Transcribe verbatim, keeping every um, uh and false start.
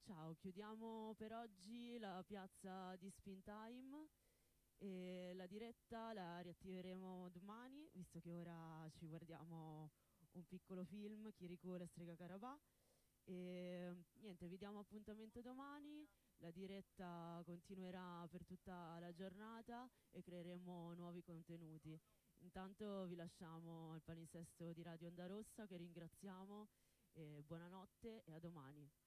Ciao, chiudiamo per oggi la piazza di Spin Time e la diretta la riattiveremo domani, visto che ora ci guardiamo un piccolo film, Chirico la strega Carabà. E niente, vi diamo appuntamento domani, la diretta continuerà per tutta la giornata e creeremo nuovi contenuti. Intanto vi lasciamo al palinsesto di Radio Onda Rossa, che ringraziamo, e buonanotte e a domani.